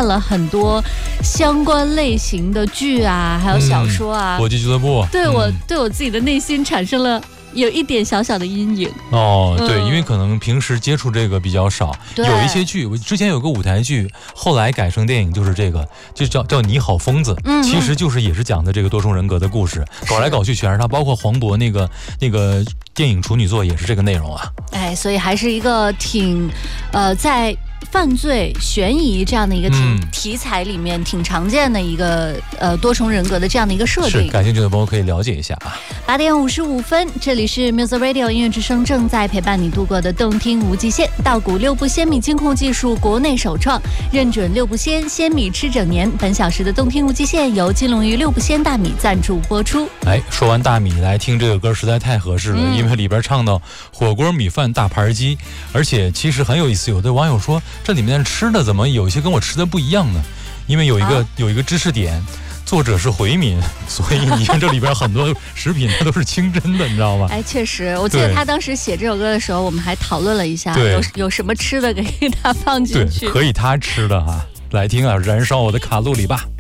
了很多相关类型的剧啊，还有小说啊。 国际俱乐部， 对我自己的内心产生了有一点小小的阴影。 对，因为可能平时接触这个比较少，有一些剧，我之前有个舞台剧，后来改成电影，就是这个，就叫你好疯子，其实就是也是讲的这个多重人格的故事，搞来搞去全是他，包括黄渤那个电影处女作也是这个内容啊。 所以还是一个挺在犯罪悬疑这样的一个题材里面挺常见的一个多重人格的这样的一个设定。 是，感兴趣的朋友可以了解一下啊。 8点55分，这里是 Music Radio 音乐之声，正在陪伴你度过的动听无极限。稻谷六步鲜米监控技术国内首创，认准六步鲜米吃整年。本小时的动听无极限由金龙鱼六步鲜大米赞助播出。 说完大米来听这个歌实在太合适了，因为里边唱到火锅米饭大盘鸡，而且其实很有意思，有的网友说这里面吃的怎么有一些跟我吃的不一样呢？因为有一个知识点，作者是回民，所以你看这里边很多食品它都是清真的，你知道吗？ 确实，我记得他当时写这首歌的时候，我们还讨论了一下，有什么吃的给他放进去， 对，可以他吃的哈。来听啊，燃烧我的卡路里吧。